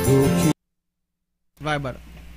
Vai, Barão.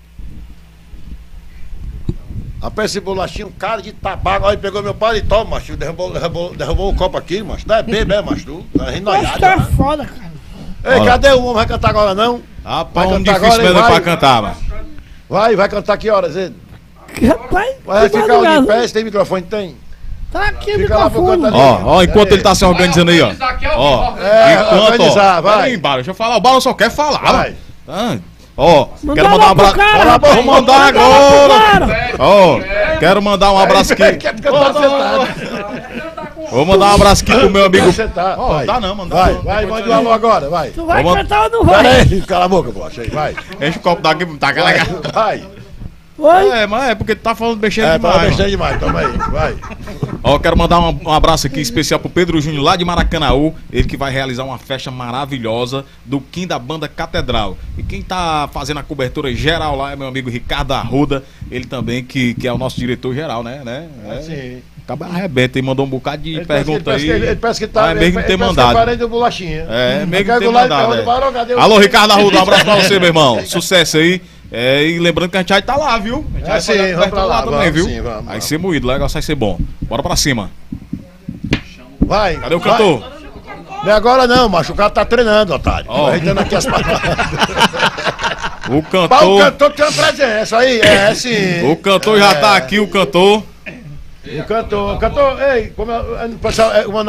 Rapaz, esse bolachinho, um cara de tabaco, aí pegou meu paletó, macho, derrubou o copo aqui, macho. Não é bebê, macho, tu. Tá rindo Acho que é foda, cara. Ei, Olha. cadê o homem? Vai cantar agora não? Rapaz, Vai um cantar difícil agora, mesmo vai. pra cantar, mano. Vai cantar que horas, ele? Rapaz, Vai que ficar madrugada. de pé, se tem microfone? Tem. Tá aqui o Fica lá pro microfone. canto ali. Ó, enquanto ele tá se organizando aí, ó. Ó, organizar, vai. Peraí, Bala, deixa eu falar. O Bala só quer falar. Vai. Ah, ó, Manda quero mandar um lá abraço. pro cara, rapaz. Vou mandar Manda lá pro agora. cara. Ó, quero mandar um abraço aqui. Quer cantar sentado. Vou mandar um abraço aqui pro meu amigo. Quer sentar. Ó, Vai. dá não, mano. Vai, mande o alô agora, vai. Tu vai Vamos- cantar ou não Pera vai? aí, cala a boca, bocha aí, vai. Enche o copo daqui, tá cara. Vai. Oi? É, mas é porque tu tá falando besteira É, demais. tá mano. besteira demais, toma aí, vai. Ó, quero mandar um abraço aqui especial pro Pedro Júnior lá de Maracanaú, ele que vai realizar uma festa maravilhosa do Kim da Banda Catedral. E quem tá fazendo a cobertura geral lá é meu amigo Ricardo Arruda, ele também que é o nosso diretor geral, né? Sim. Acaba arrebenta e mandou um bocado de Ele parece pergunta que- aí. ele parece que tá. Mas mesmo que ter ele parece que mandado. é parente do bolachinha. É, meio que Pega ter lá e mandado. pergunta, Barão, cadê o- Alô, Ricardo Arruda, um abraço pra você, meu irmão. Sucesso aí. É, e lembrando que a gente vai tá lá, viu? A gente vai sim, fazer a vamos pra cobertura lá, também, vamos viu? sim, vamos, Vai vamos. ser moído, o negócio vai ser bom. Bora pra cima. Vai. Cadê o vai. cantor? Não é agora não, macho. O cara tá treinando, otário. Ó. Ajeitando aqui as palavras. O O cantor. cantor tem uma presença aí, é sim. O cantor já tá aqui, o cantor. O cantor, ei, como é, pessoal,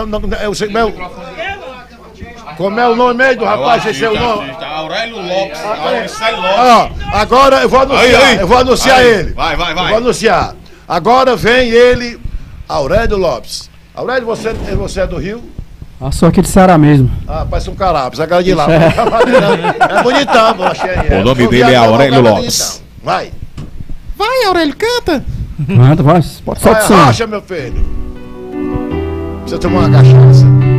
como é o nome aí do rapaz, esse é o nome? Aurélio Lopes. Ó, agora eu vou anunciar, Aí. eu vou anunciar Aí. ele. Vai. Eu vou anunciar. Agora vem ele, Aurélio Lopes. Aurélio, você é do Rio? Ah, sou aqui de Ceará mesmo. Ah, parece um carapes, a cara de lá. É bonitão, bolachinha aí. O nome dele é Aurélio Lopes. Vai. Vai, Aurélio, canta. Manda, vai. Pode soltar o som. Racha, meu filho. Precisa tomar uma cachaça.